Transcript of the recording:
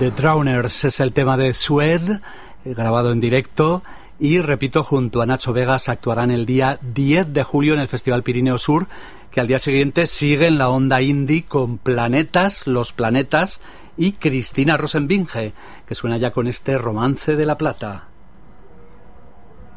The Drowners es el tema de Suede, grabado en directo. Y repito, junto a Nacho Vegas actuarán el día 10 de julio en el Festival Pirineo Sur, que al día siguiente sigue en la onda indie con Planetas, Los Planetas y Cristina Rosenbinge, que suena ya con este Romance de la Plata.